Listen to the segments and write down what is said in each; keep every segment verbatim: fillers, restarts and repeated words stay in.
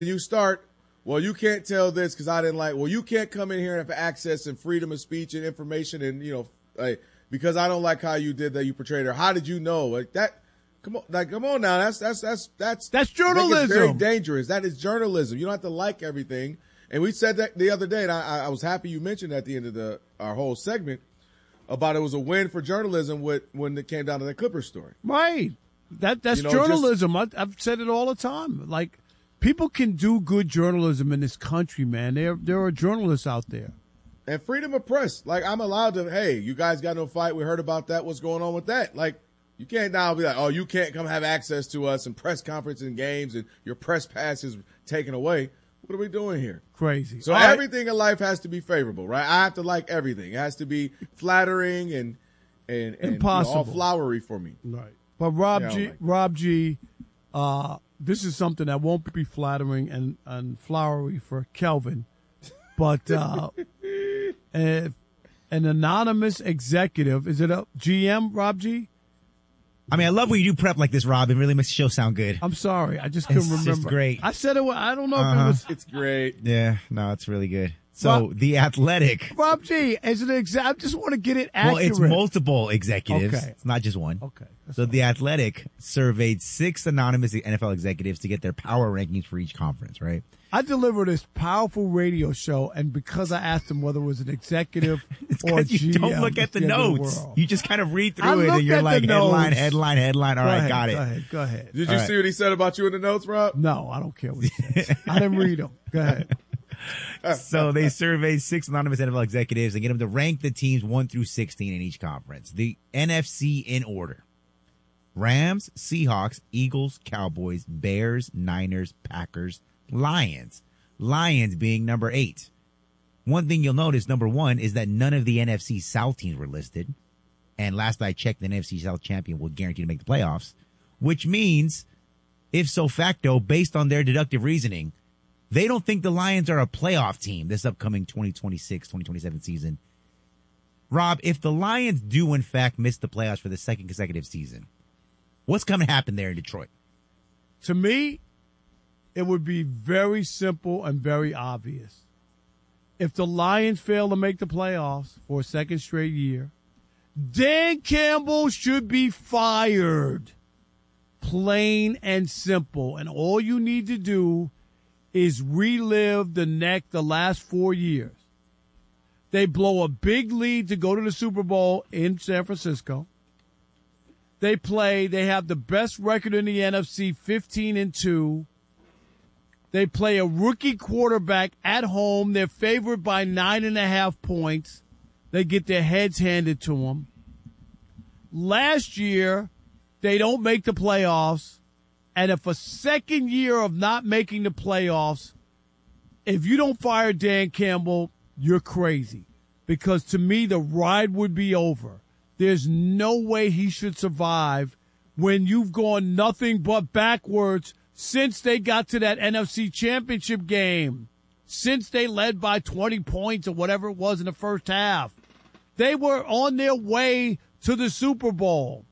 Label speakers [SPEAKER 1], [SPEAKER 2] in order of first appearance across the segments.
[SPEAKER 1] you start, well, you can't tell this because I didn't like, well, you can't come in here and have access and freedom of speech and information and, you know, like, because I don't like how you did that, you portrayed her. How did you know? Like that, come on, like, come on now. That's, that's, that's, that's,
[SPEAKER 2] that's journalism.
[SPEAKER 1] Very dangerous. That is journalism. You don't have to like everything. And we said that the other day, and I, I was happy you mentioned at the end of the, our whole segment about it was a win for journalism with, when it came down to the Clippers story.
[SPEAKER 2] Right. That, that's you know, journalism. Just, I, I've said it all the time. Like, people can do good journalism in this country, man. There, there are journalists out there.
[SPEAKER 1] And freedom of press. Like, I'm allowed to, hey, you guys got no fight. We heard about that. What's going on with that? Like, you can't now be like, oh, you can't come have access to us and press conference and games and your press pass is taken away. What are we doing here?
[SPEAKER 2] Crazy.
[SPEAKER 1] So All everything right. in life has to be favorable, right? I have to like everything. It has to be flattering and, and, and
[SPEAKER 2] Impossible.
[SPEAKER 1] You know, all flowery for me.
[SPEAKER 2] Right. But Rob
[SPEAKER 1] yeah,
[SPEAKER 2] G,
[SPEAKER 1] like
[SPEAKER 2] Rob G, uh, this is something that won't be flattering and, and flowery for Kelvin. But uh, an anonymous executive, is it a G M, Rob G?
[SPEAKER 3] I mean, I love when you do prep like this, Rob. It really makes the show sound good.
[SPEAKER 2] I'm sorry. I just couldn't
[SPEAKER 3] it's
[SPEAKER 2] remember.
[SPEAKER 3] It's great.
[SPEAKER 2] I said it. I don't know
[SPEAKER 3] uh-huh.
[SPEAKER 2] if it was.
[SPEAKER 1] It's great.
[SPEAKER 3] Yeah. No, it's really good. So
[SPEAKER 2] Rob,
[SPEAKER 3] the Athletic.
[SPEAKER 2] Rob G, is it exact? I just want to get it accurate.
[SPEAKER 3] Well, it's multiple executives.
[SPEAKER 2] Okay.
[SPEAKER 3] It's not just one.
[SPEAKER 2] Okay.
[SPEAKER 3] So the Athletic surveyed six anonymous N F L executives to get their power rankings for each conference, right?
[SPEAKER 2] I delivered this powerful radio show, and because I asked them whether it was an executive or a G M,
[SPEAKER 3] you don't look at the notes.
[SPEAKER 2] The
[SPEAKER 3] you just kind of read
[SPEAKER 2] I
[SPEAKER 3] through it, and you're like, headline,
[SPEAKER 2] notes.
[SPEAKER 3] headline, headline. All
[SPEAKER 2] go
[SPEAKER 3] right,
[SPEAKER 2] ahead,
[SPEAKER 3] got it.
[SPEAKER 2] Go ahead, go ahead.
[SPEAKER 1] Did
[SPEAKER 3] All
[SPEAKER 1] you
[SPEAKER 3] right.
[SPEAKER 1] see what he said about you in the notes, Rob?
[SPEAKER 2] No, I don't care what he says. I didn't read them. Go ahead.
[SPEAKER 3] So they surveyed six anonymous N F L executives and get them to rank the teams one through sixteen in each conference. The N F C in order: Rams, Seahawks, Eagles, Cowboys, Bears, Niners, Packers, Lions. Lions being number eight. One thing you'll notice, number one, is that none of the N F C South teams were listed. And last I checked, the N F C South champion will guarantee to make the playoffs, which means, if so facto, based on their deductive reasoning, they don't think the Lions are a playoff team this upcoming twenty twenty-six twenty twenty-seven season. Rob, if the Lions do, in fact, miss the playoffs for the second consecutive season, what's going to happen there in Detroit?
[SPEAKER 2] To me, it would be very simple and very obvious. If the Lions fail to make the playoffs for a second straight year, Dan Campbell should be fired. Plain and simple. And all you need to do is relive the neck the last four years. They blow a big lead to go to the Super Bowl in San Francisco. They play, they have the best record in the N F C, fifteen and two. They play a rookie quarterback at home. They're favored by nine and a half points. They get their heads handed to them. Last year, they don't make the playoffs. And if a second year of not making the playoffs, if you don't fire Dan Campbell, you're crazy. Because to me, the ride would be over. There's no way he should survive when you've gone nothing but backwards since they got to that N F C Championship game, since they led by twenty points or whatever it was in the first half. They were on their way to the Super Bowl.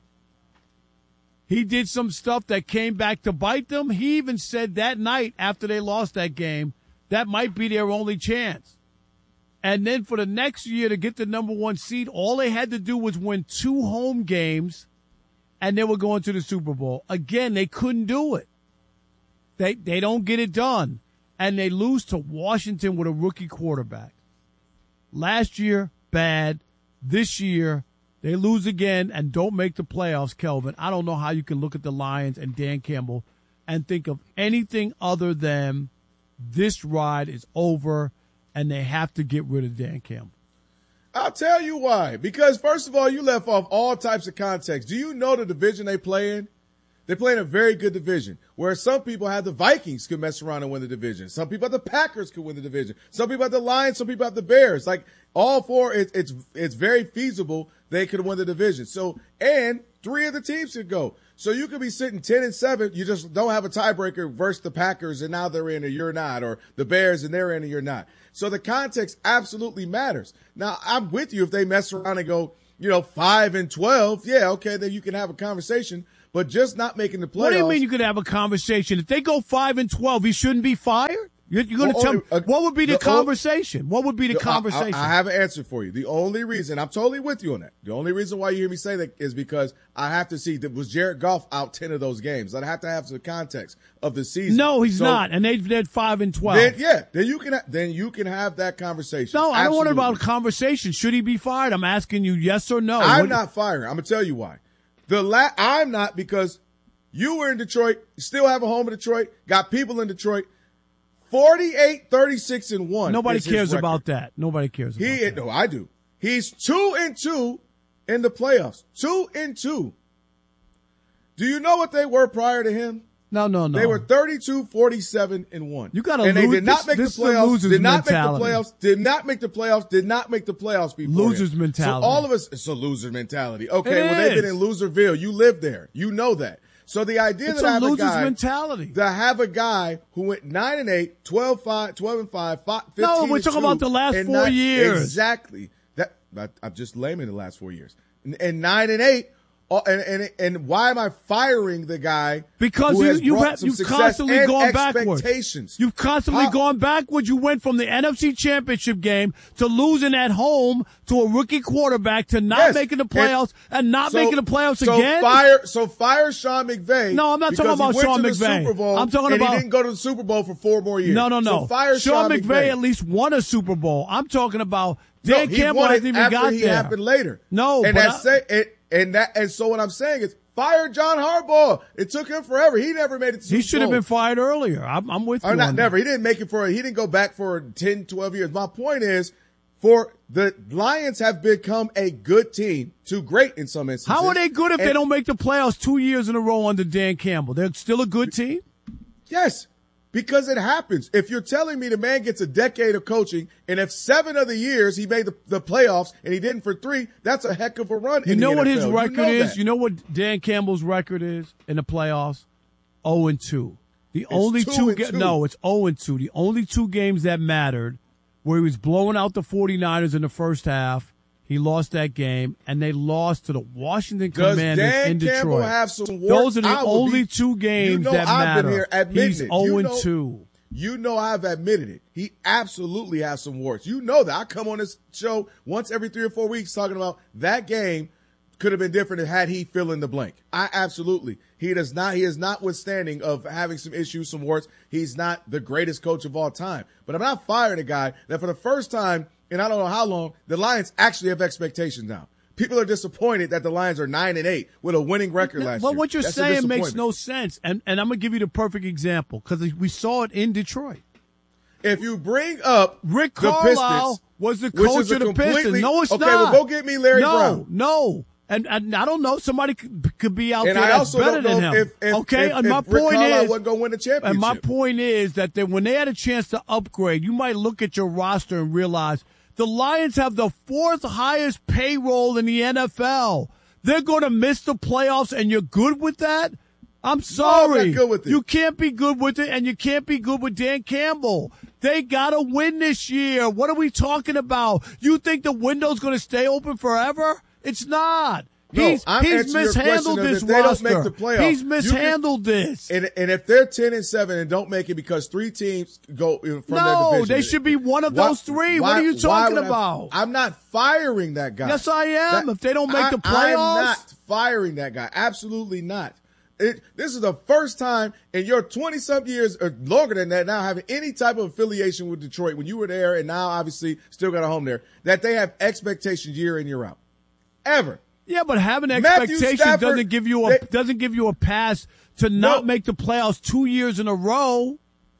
[SPEAKER 2] He did some stuff that came back to bite them. He even said that night after they lost that game, that might be their only chance. And then for the next year to get the number one seed, all they had to do was win two home games, and they were going to the Super Bowl. Again, they couldn't do it. They they don't get it done. And they lose to Washington with a rookie quarterback. Last year, bad. This year, they lose again and don't make the playoffs, Kelvin. I don't know how you can look at the Lions and Dan Campbell and think of anything other than this ride is over and they have to get rid of Dan Campbell.
[SPEAKER 1] I'll tell you why. Because, first of all, you left off all types of context. Do you know the division they play in? They play in a very good division where some people have the Vikings could mess around and win the division. Some people have the Packers could win the division. Some people have the Lions. Some people have the Bears. Like all four, it, it's it's very feasible they could win the division. So, and three of the teams could go. So you could be sitting ten and seven. You just don't have a tiebreaker versus the Packers and now they're in and you're not, or the Bears and they're in and you're not. So the context absolutely matters. Now I'm with you if they mess around and go, you know, five and twelve. Yeah, okay, then you can have a conversation. but just not making the playoffs.
[SPEAKER 2] What do you mean you could have a conversation? If they go five and twelve, he shouldn't be fired? You're, you're going to
[SPEAKER 1] well,
[SPEAKER 2] tell me,
[SPEAKER 1] uh,
[SPEAKER 2] what would be the, the conversation? What would be the, the conversation?
[SPEAKER 1] I, I, I have an answer for you. The only reason, I'm totally with you on that. The only reason why you hear me say that is because I have to see, that was Jared Goff out ten of those games? I'd have to have some context of the season.
[SPEAKER 2] No, he's
[SPEAKER 1] so,
[SPEAKER 2] not. And they did five and twelve.
[SPEAKER 1] Then, yeah, then you can, ha- then you can have that conversation.
[SPEAKER 2] No, I don't
[SPEAKER 1] Absolutely.
[SPEAKER 2] want about a conversation. Should he be fired? I'm asking you yes or no.
[SPEAKER 1] I'm
[SPEAKER 2] what,
[SPEAKER 1] not firing. I'm going to tell you why. The la- I'm not, because you were in Detroit, still have a home in Detroit, got people in Detroit. forty-eight, thirty-six, and one.
[SPEAKER 2] Nobody cares about that. Nobody cares about
[SPEAKER 1] he,
[SPEAKER 2] that.
[SPEAKER 1] No, I do. He's two and two in the playoffs. Two and two. Do you know what they were prior to him?
[SPEAKER 2] No, no, no.
[SPEAKER 1] They were thirty-two, forty-seven, and one.
[SPEAKER 2] You got to
[SPEAKER 1] and
[SPEAKER 2] lose.
[SPEAKER 1] they did not
[SPEAKER 2] this,
[SPEAKER 1] make
[SPEAKER 2] this
[SPEAKER 1] the playoffs. Did not
[SPEAKER 2] mentality.
[SPEAKER 1] make the playoffs. Did not make the playoffs. Did not make the playoffs before.
[SPEAKER 2] Losers
[SPEAKER 1] him.
[SPEAKER 2] mentality.
[SPEAKER 1] So all of us. It's a loser mentality. Okay,
[SPEAKER 2] it
[SPEAKER 1] well
[SPEAKER 2] is.
[SPEAKER 1] they've been in Loserville. You live there. You know that. So the idea
[SPEAKER 2] it's
[SPEAKER 1] that
[SPEAKER 2] a
[SPEAKER 1] I have
[SPEAKER 2] loser's
[SPEAKER 1] a guy,
[SPEAKER 2] mentality.
[SPEAKER 1] to have a guy who went nine and eight, twelve, five, twelve and five, five, fifteen
[SPEAKER 2] No, we're
[SPEAKER 1] and
[SPEAKER 2] talking
[SPEAKER 1] two,
[SPEAKER 2] about the last
[SPEAKER 1] and
[SPEAKER 2] four
[SPEAKER 1] nine,
[SPEAKER 2] years.
[SPEAKER 1] Exactly. That I, I'm just laming the last four years. And, and nine and eight. Oh, and, and and why am I firing the guy?
[SPEAKER 2] Because
[SPEAKER 1] who
[SPEAKER 2] you,
[SPEAKER 1] has
[SPEAKER 2] you've,
[SPEAKER 1] brought
[SPEAKER 2] had,
[SPEAKER 1] some
[SPEAKER 2] you've
[SPEAKER 1] success
[SPEAKER 2] constantly
[SPEAKER 1] and
[SPEAKER 2] gone backwards.
[SPEAKER 1] expectations?
[SPEAKER 2] You've constantly
[SPEAKER 1] How-
[SPEAKER 2] gone backwards. You went from the N F C Championship game to losing at home to a rookie quarterback to not
[SPEAKER 1] Yes.
[SPEAKER 2] making the playoffs and, and not
[SPEAKER 1] So-
[SPEAKER 2] making the playoffs
[SPEAKER 1] so
[SPEAKER 2] again.
[SPEAKER 1] Fire, so fire Sean McVay.
[SPEAKER 2] No, I'm not talking
[SPEAKER 1] because he
[SPEAKER 2] about
[SPEAKER 1] went
[SPEAKER 2] Sean
[SPEAKER 1] to
[SPEAKER 2] McVay.
[SPEAKER 1] The Super Bowl
[SPEAKER 2] I'm talking
[SPEAKER 1] and
[SPEAKER 2] about-
[SPEAKER 1] he didn't go to the Super Bowl for four more years.
[SPEAKER 2] No, no, no.
[SPEAKER 1] So fire
[SPEAKER 2] Sean,
[SPEAKER 1] Sean
[SPEAKER 2] McVay at least won a Super Bowl. I'm talking about Dan
[SPEAKER 1] no, he
[SPEAKER 2] Campbell
[SPEAKER 1] won it
[SPEAKER 2] hasn't even
[SPEAKER 1] after
[SPEAKER 2] got
[SPEAKER 1] he
[SPEAKER 2] there.
[SPEAKER 1] happened later.
[SPEAKER 2] No,
[SPEAKER 1] and
[SPEAKER 2] but
[SPEAKER 1] that's
[SPEAKER 2] I-
[SPEAKER 1] say, and, and that and so what I'm saying is fire John Harbaugh. It took him forever. He never made it to Super
[SPEAKER 2] He should have
[SPEAKER 1] Bowl.
[SPEAKER 2] been fired earlier. I'm, I'm with you.
[SPEAKER 1] Or not
[SPEAKER 2] on
[SPEAKER 1] never.
[SPEAKER 2] that.
[SPEAKER 1] He didn't make it for, he didn't go back for ten, twelve years. My point is, for the Lions have become a good team, too great in some instances.
[SPEAKER 2] How are they good if
[SPEAKER 1] And-
[SPEAKER 2] they don't make the playoffs two years in a row under Dan Campbell? They're still a good team?
[SPEAKER 1] Yes, because it happens. If you're telling me the man gets a decade of coaching, and if seven of the years he made the, the playoffs and he didn't for three, that's a heck of a run.
[SPEAKER 2] You
[SPEAKER 1] in
[SPEAKER 2] know
[SPEAKER 1] the
[SPEAKER 2] what
[SPEAKER 1] N F
[SPEAKER 2] his
[SPEAKER 1] L.
[SPEAKER 2] record
[SPEAKER 1] you know
[SPEAKER 2] is?
[SPEAKER 1] that.
[SPEAKER 2] You know what Dan Campbell's record is in the playoffs? oh and two. The only
[SPEAKER 1] two
[SPEAKER 2] two,
[SPEAKER 1] and
[SPEAKER 2] ga-
[SPEAKER 1] two.
[SPEAKER 2] no, it's oh and two. The only two games that mattered where he was blowing out the 49ers in the first half. He lost that game, and they lost to the Washington
[SPEAKER 1] Does
[SPEAKER 2] Commanders
[SPEAKER 1] Dan
[SPEAKER 2] in Detroit.
[SPEAKER 1] Campbell have some warts?
[SPEAKER 2] Those are the
[SPEAKER 1] I will
[SPEAKER 2] only
[SPEAKER 1] be-
[SPEAKER 2] two games
[SPEAKER 1] you know
[SPEAKER 2] that
[SPEAKER 1] I've
[SPEAKER 2] matter.
[SPEAKER 1] Been here admitting
[SPEAKER 2] He's
[SPEAKER 1] it.
[SPEAKER 2] oh
[SPEAKER 1] You
[SPEAKER 2] and
[SPEAKER 1] know-
[SPEAKER 2] two.
[SPEAKER 1] You know I've admitted it. He absolutely has some warts. You know that. I come on this show once every three or four weeks talking about that game could have been different had he fill in the blank. I absolutely. He does not, he is notwithstanding of having some issues, some warts. He's not the greatest coach of all time. But I'm not firing a guy that for the first time in I don't know how long, the Lions actually have expectations now. People are disappointed that the Lions are nine and eight with a winning record last
[SPEAKER 2] Well,
[SPEAKER 1] year.
[SPEAKER 2] what you're
[SPEAKER 1] That's a
[SPEAKER 2] saying makes
[SPEAKER 1] disappointment.
[SPEAKER 2] no sense, and and I'm gonna give you the perfect example because we saw it in Detroit.
[SPEAKER 1] If you bring up
[SPEAKER 2] Rick
[SPEAKER 1] the
[SPEAKER 2] Carlisle
[SPEAKER 1] Pistons,
[SPEAKER 2] was the
[SPEAKER 1] which
[SPEAKER 2] coach
[SPEAKER 1] is a
[SPEAKER 2] of the
[SPEAKER 1] completely-
[SPEAKER 2] Pistons. No, it's
[SPEAKER 1] okay,
[SPEAKER 2] not.
[SPEAKER 1] well, go get me Larry
[SPEAKER 2] no,
[SPEAKER 1] Brown.
[SPEAKER 2] No, and and I don't know. Somebody could, could be out
[SPEAKER 1] And
[SPEAKER 2] there
[SPEAKER 1] I
[SPEAKER 2] that's
[SPEAKER 1] also
[SPEAKER 2] better
[SPEAKER 1] don't know
[SPEAKER 2] than him.
[SPEAKER 1] if, if,
[SPEAKER 2] okay,
[SPEAKER 1] if,
[SPEAKER 2] and
[SPEAKER 1] if
[SPEAKER 2] my
[SPEAKER 1] Rick
[SPEAKER 2] point
[SPEAKER 1] Carlisle
[SPEAKER 2] is,
[SPEAKER 1] wasn't going to win the championship.
[SPEAKER 2] and my point is that they, when they had a chance to upgrade, you might look at your roster and realize the Lions have the fourth highest payroll in the N F L. They're going to miss the playoffs, and you're good with that? I'm sorry.
[SPEAKER 1] I'm not good with it.
[SPEAKER 2] You can't be good with it, and you can't be good with Dan Campbell. They got to win this year. What are we talking about? You think the window's going to stay open forever? It's not.
[SPEAKER 1] No,
[SPEAKER 2] he's
[SPEAKER 1] I'm
[SPEAKER 2] he's
[SPEAKER 1] answering your
[SPEAKER 2] mishandled
[SPEAKER 1] question of
[SPEAKER 2] this
[SPEAKER 1] if they don't
[SPEAKER 2] roster.
[SPEAKER 1] make the playoffs,
[SPEAKER 2] He's
[SPEAKER 1] you
[SPEAKER 2] mishandled this.
[SPEAKER 1] And, and if they're ten and seven and don't make it because three teams go from their
[SPEAKER 2] No,
[SPEAKER 1] division,
[SPEAKER 2] they should be one of
[SPEAKER 1] why-
[SPEAKER 2] those three. What
[SPEAKER 1] why-
[SPEAKER 2] are you
[SPEAKER 1] why
[SPEAKER 2] talking
[SPEAKER 1] would I-
[SPEAKER 2] about?
[SPEAKER 1] I'm not firing that guy.
[SPEAKER 2] Yes, I am.
[SPEAKER 1] That-
[SPEAKER 2] If they don't make
[SPEAKER 1] I-
[SPEAKER 2] the playoffs.
[SPEAKER 1] I'm not firing that guy. Absolutely not. It, this is the first time in your twenty-something years, or longer than that, now having any type of affiliation with Detroit when you were there and now obviously still got a home there, that they have expectations year in, year out. Ever.
[SPEAKER 2] Yeah, but having
[SPEAKER 1] Matthew
[SPEAKER 2] expectations
[SPEAKER 1] Stafford,
[SPEAKER 2] doesn't give you a
[SPEAKER 1] they-
[SPEAKER 2] doesn't give you a pass to not
[SPEAKER 1] No.
[SPEAKER 2] make the playoffs two years in a row.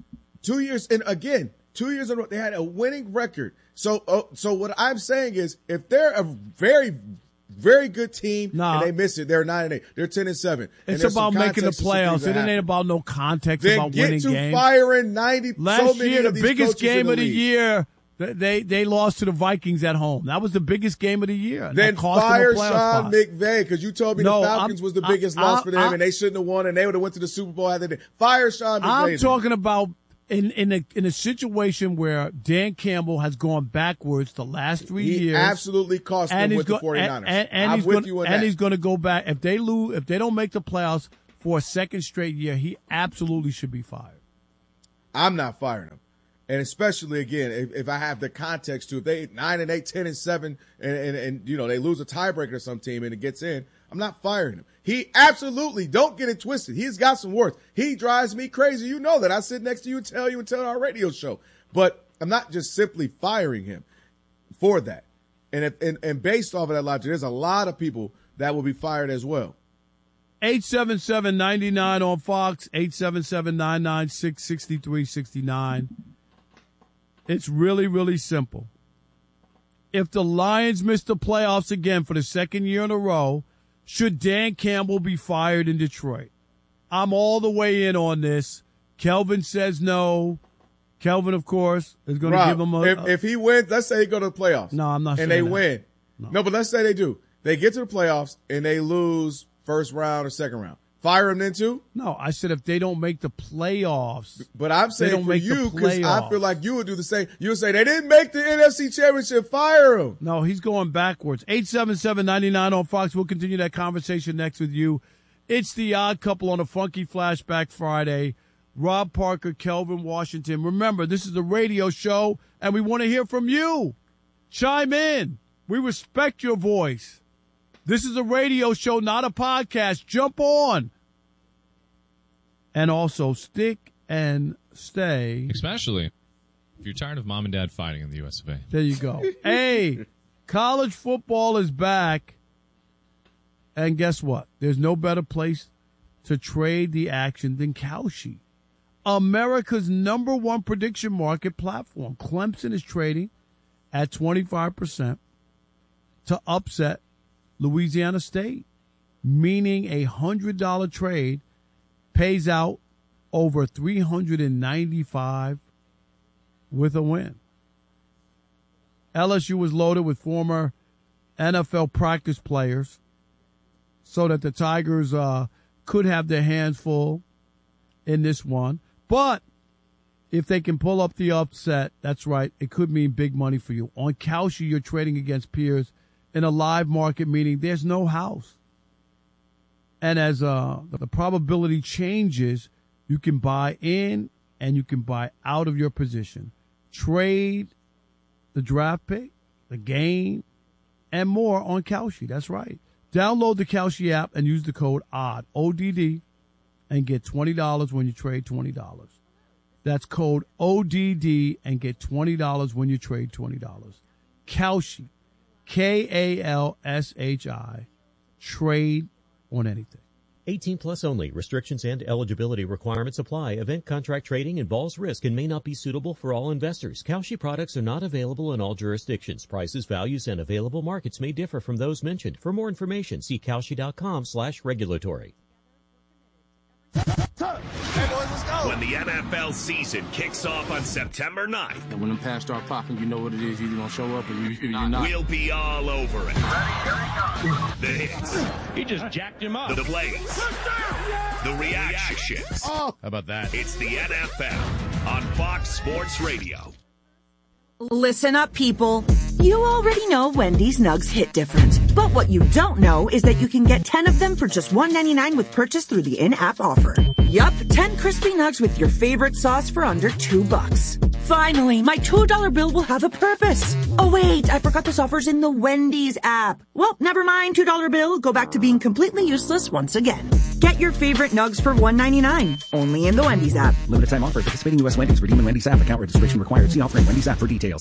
[SPEAKER 1] Two years, and again, two years in a row, they had a winning record. So, uh, so what I'm saying is, if they're a very, very good team
[SPEAKER 2] Nah.
[SPEAKER 1] and they miss it, they're nine and eight. They're ten and seven. And
[SPEAKER 2] It's
[SPEAKER 1] there's some
[SPEAKER 2] about making the
[SPEAKER 1] context to some things
[SPEAKER 2] playoffs.
[SPEAKER 1] that
[SPEAKER 2] It ain't
[SPEAKER 1] happen.
[SPEAKER 2] about no context
[SPEAKER 1] Then
[SPEAKER 2] about
[SPEAKER 1] get
[SPEAKER 2] winning
[SPEAKER 1] to
[SPEAKER 2] games.
[SPEAKER 1] firing ninety.
[SPEAKER 2] Last
[SPEAKER 1] so many
[SPEAKER 2] year,
[SPEAKER 1] of
[SPEAKER 2] the
[SPEAKER 1] these
[SPEAKER 2] biggest
[SPEAKER 1] coaches in
[SPEAKER 2] game
[SPEAKER 1] the
[SPEAKER 2] of the
[SPEAKER 1] league.
[SPEAKER 2] year, th- they they lost to the Vikings at home. That was the biggest game of the year. And
[SPEAKER 1] Then
[SPEAKER 2] that cost them a
[SPEAKER 1] fire
[SPEAKER 2] playoff
[SPEAKER 1] Sean
[SPEAKER 2] spot.
[SPEAKER 1] McVay because you told me
[SPEAKER 2] No,
[SPEAKER 1] the Falcons
[SPEAKER 2] I'm-
[SPEAKER 1] was the
[SPEAKER 2] I'm-
[SPEAKER 1] biggest
[SPEAKER 2] I'm-
[SPEAKER 1] loss for them
[SPEAKER 2] I'm-
[SPEAKER 1] and they shouldn't have won and they would have went to the Super Bowl had they did. Fire Sean McVay.
[SPEAKER 2] I'm
[SPEAKER 1] then.
[SPEAKER 2] talking about in in a in a situation where Dan Campbell has gone backwards the last three
[SPEAKER 1] he
[SPEAKER 2] years,
[SPEAKER 1] absolutely cost them with
[SPEAKER 2] go,
[SPEAKER 1] the 49ers.
[SPEAKER 2] And, and, and
[SPEAKER 1] I'm
[SPEAKER 2] he's
[SPEAKER 1] with
[SPEAKER 2] gonna,
[SPEAKER 1] you on
[SPEAKER 2] and
[SPEAKER 1] that.
[SPEAKER 2] he's going to go back if they lose. If they don't make the playoffs for a second straight year, he absolutely should be fired.
[SPEAKER 1] I'm not firing him. And especially, again, if, if I have the context to if they nine and eight, ten and seven, and, and, and, you know, they lose a tiebreaker to some team and it gets in, I'm not firing him. He absolutely, don't get it twisted. He's got some worth. He drives me crazy. You know that. I sit next to you and tell you and tell our radio show. But I'm not just simply firing him for that. And, if, and, and based off of that logic, there's a lot of people that will be fired as well.
[SPEAKER 2] eight seven seven, nine nine on Fox, eight seven seven, nine nine six, six three six nine. It's really, really simple. If the Lions miss the playoffs again for the second year in a row, should Dan Campbell be fired in Detroit? I'm all the way in on this. Kelvin says no. Kelvin, of course, is going to give him a,
[SPEAKER 1] if, if he wins, let's say he go to the playoffs.
[SPEAKER 2] No, I'm not
[SPEAKER 1] and
[SPEAKER 2] saying
[SPEAKER 1] they
[SPEAKER 2] that.
[SPEAKER 1] win.
[SPEAKER 2] No.
[SPEAKER 1] no, but let's say they do. They get to the playoffs and they lose first round or second round. Fire him then too?
[SPEAKER 2] No, I said if they don't make the playoffs.
[SPEAKER 1] But I'm saying
[SPEAKER 2] don't
[SPEAKER 1] for
[SPEAKER 2] make the
[SPEAKER 1] you, because I
[SPEAKER 2] playoffs.
[SPEAKER 1] feel like you would do the same. You would say they didn't make the N F C Championship. Fire him.
[SPEAKER 2] No, he's going backwards. eight seven seven, nine nine on Fox. We'll continue that conversation next with you. It's the Odd Couple on a Funky Flashback Friday. Rob Parker, Kelvin Washington. Remember, this is a radio show, and we want to hear from you. Chime in. We respect your voice. This is a radio show, not a podcast. Jump on. And also stick and stay.
[SPEAKER 4] Especially if you're tired of mom and dad fighting in the U S of A.
[SPEAKER 2] There you go. Hey, college football is back. And guess what? There's no better place to trade the action than Kalshi, America's number one prediction market platform. Clemson is trading at twenty-five percent to upset Louisiana State, meaning a one hundred dollars trade pays out over three hundred ninety-five dollars with a win. L S U was loaded with former N F L practice players so that the Tigers uh, could have their hands full in this one. But if they can pull up the upset, that's right, it could mean big money for you. On Kalshi, you're trading against peers in a live market, meaning there's no house. And as uh, the probability changes, you can buy in and you can buy out of your position. Trade the draft pick, the game, and more on Kalshi. That's right. Download the Kalshi app and use the code O D D, O D D, and get twenty dollars when you trade twenty dollars. That's code O D D and get twenty dollars when you trade twenty dollars. Kalshi, K A L S H I, trade on anything.
[SPEAKER 5] eighteen plus only. Restrictions and eligibility requirements apply. Event contract trading involves risk and may not be suitable for all investors. Kalshi products are not available in all jurisdictions. Prices, values, and available markets may differ from those mentioned. For more information, see Kalshi.com slash regulatory.
[SPEAKER 6] When the N F L season kicks off on September ninth,
[SPEAKER 7] and when them pass start popping, you know what it is. You're going to show up or you, you're not.
[SPEAKER 6] We'll be all over it. The hits.
[SPEAKER 8] He just jacked him up.
[SPEAKER 6] The plays. The reactions.
[SPEAKER 4] How about that?
[SPEAKER 6] It's the N F L on Fox Sports Radio.
[SPEAKER 9] Listen up, people. You already know Wendy's Nugs hit different. But what you don't know is that you can get ten of them for just one ninety-nine with purchase through the in-app offer. Yup, ten crispy nugs with your favorite sauce for under two bucks. Finally, my two dollar bill will have a purpose. Oh wait, I forgot this offer's in the Wendy's app. Well, never mind, two dollar bill. Go back to being completely useless once again. Get your favorite nugs for one ninety-nine. Only in the Wendy's app.
[SPEAKER 10] Limited time offer. Participating U S Wendy's. Redeem in Wendy's app. Account registration required. See offer in Wendy's app for details.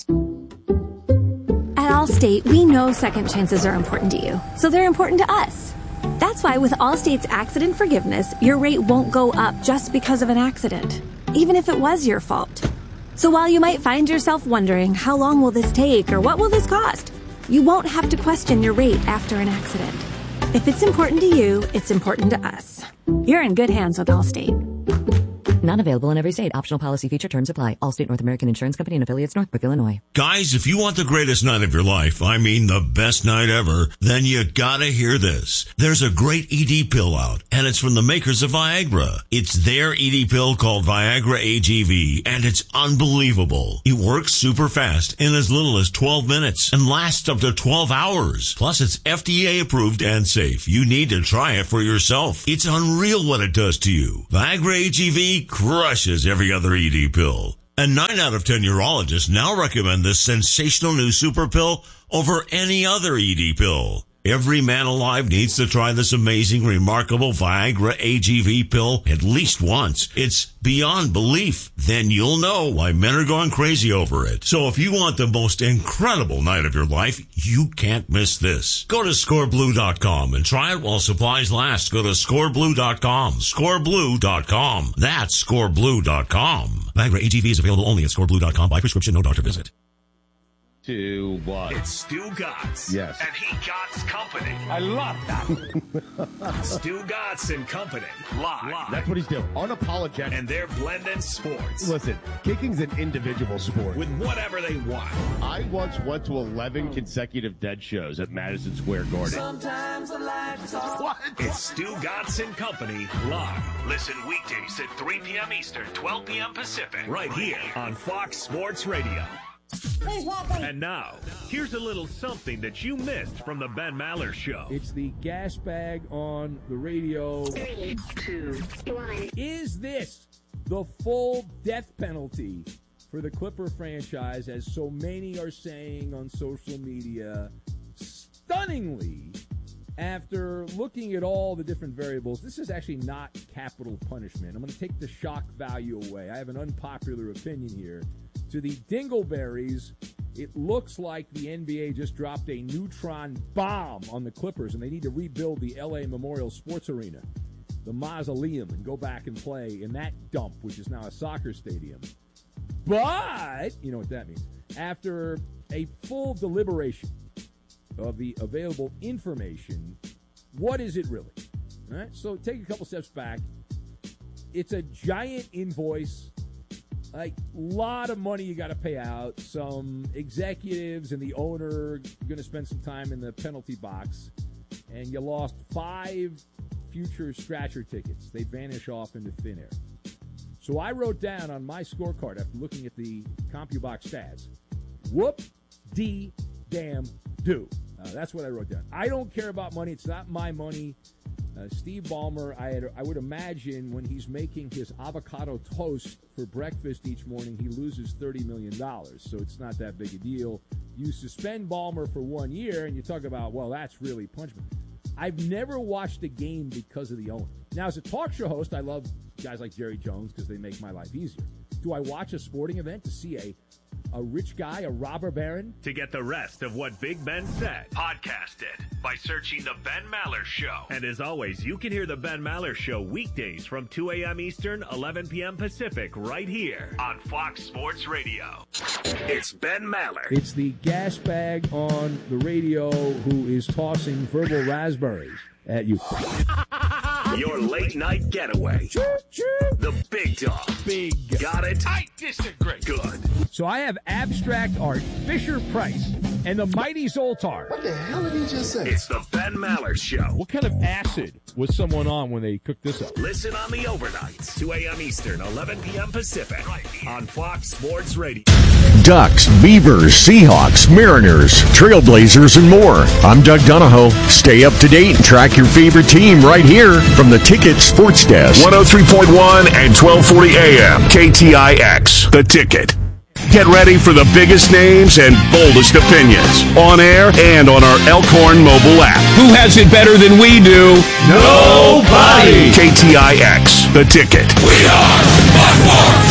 [SPEAKER 11] At Allstate, we know second chances are important to you, so they're important to us. That's why with Allstate's accident forgiveness, your rate won't go up just because of an accident, even if it was your fault. So while you might find yourself wondering, how long will this take or what will this cost? You won't have to question your rate after an accident. If it's important to you, it's important to us. You're in good hands with Allstate.
[SPEAKER 8] Not available in every state. Optional policy feature terms apply. Allstate North American Insurance Company and affiliates, Northbrook, Illinois.
[SPEAKER 12] Guys, if you want the greatest night of your life, I mean the best night ever, then you gotta hear this. There's a great E D pill out, and it's from the makers of Viagra. It's their E D pill called Viagra A G V, and it's unbelievable. It works super fast in as little as twelve minutes and lasts up to twelve hours. Plus, it's F D A approved and safe. You need to try it for yourself. It's unreal what it does to you. Viagra A G V crushes every other E D pill. And nine out of ten urologists now recommend this sensational new super pill over any other E D pill. Every man alive needs to try this amazing, remarkable Viagra A G V pill at least once. It's beyond belief. Then you'll know why men are going crazy over it. So if you want the most incredible night of your life, you can't miss this. Go to score blue dot com and try it while supplies last. Go to score blue dot com. score blue dot com. That's score blue dot com. Viagra A G V is available only at score blue dot com by prescription, no doctor visit.
[SPEAKER 6] To what? It's Stu Gotts.
[SPEAKER 13] Yes.
[SPEAKER 6] And he Gotts Company.
[SPEAKER 13] I love that.
[SPEAKER 6] Stu Gotts and Company. Live. Live.
[SPEAKER 13] That's what he's doing. Unapologetic.
[SPEAKER 6] And they're blending sports.
[SPEAKER 13] Listen, kicking's an individual sport.
[SPEAKER 6] With whatever they want.
[SPEAKER 13] I once went to eleven consecutive dead shows at Madison Square Garden.
[SPEAKER 6] Sometimes the lights off. What? It's Stu Gotts and Company. Live. Listen weekdays at three p.m. Eastern, twelve p.m. Pacific. Right here on Fox Sports Radio. And now, here's a little something that you missed from the Ben Maller Show.
[SPEAKER 14] It's the gas bag on the radio.
[SPEAKER 15] Three, two, one.
[SPEAKER 14] Is this the full death penalty for the Clipper franchise, as so many are saying on social media? Stunningly, after looking at all the different variables, this is actually not capital punishment. I'm going to take the shock value away. I have an unpopular opinion here. To the Dingleberries, it looks like the N B A just dropped a neutron bomb on the Clippers, and they need to rebuild the L A Memorial Sports Arena, the mausoleum, and go back and play in that dump, which is now a soccer stadium. But, you know what that means, after a full deliberation of the available information, what is it really? All right, so take a couple steps back. It's a giant invoice. Like, a lot of money you got to pay out. Some executives and the owner going to spend some time in the penalty box. And you lost five future scratcher tickets. They vanish off into thin air. So I wrote down on my scorecard after looking at the CompuBox stats, whoop-dee-damn-do. Uh, that's what I wrote down. I don't care about money. It's not my money. Uh, Steve Ballmer, I, had, I would imagine when he's making his avocado toast for breakfast each morning, he loses thirty million dollars. So it's not that big a deal. You suspend Ballmer for one year, and you talk about, well, that's really punishment. I've never watched a game because of the owner. Now, as a talk show host, I love guys like Jerry Jones because they make my life easier. Do I watch a sporting event to see a A rich guy, a robber baron?
[SPEAKER 6] To get the rest of what Big Ben said, podcast it by searching The Ben Maller Show. And as always, you can hear The Ben Maller Show weekdays from two a.m. Eastern, eleven p.m. Pacific, right here on Fox Sports Radio. It's Ben Maller.
[SPEAKER 14] It's the gas bag on the radio who is tossing verbal raspberries at you.
[SPEAKER 6] Your late night getaway. The big dog.
[SPEAKER 14] Big.
[SPEAKER 6] Got it?
[SPEAKER 7] I disagree.
[SPEAKER 6] Good.
[SPEAKER 14] So I have abstract art, Fisher Price, and the mighty Zoltar.
[SPEAKER 16] What the hell did he just say?
[SPEAKER 6] It's the Ben Maller Show.
[SPEAKER 14] What kind of acid was someone on when they cooked this up?
[SPEAKER 6] Listen on the overnights, two a.m. Eastern, eleven p.m. Pacific, on Fox Sports Radio.
[SPEAKER 17] Ducks, Beavers, Seahawks, Mariners, Trailblazers, and more. I'm Doug Donahoe. Stay up to date and track your favorite team right here from the Ticket Sports Desk.
[SPEAKER 6] one oh three point one and twelve forty a.m. K T I X, The Ticket. Get ready for the biggest names and boldest opinions on air and on our Elkhorn mobile app. Who has it better than we do? Nobody. K T I X, The Ticket. We are by far.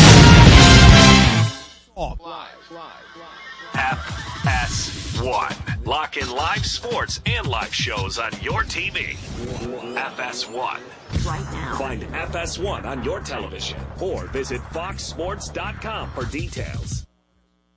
[SPEAKER 6] F S one. Lock in live sports and live shows on your T V. F S one.
[SPEAKER 9] Right now.
[SPEAKER 6] Find F S one on your television or visit fox sports dot com for details.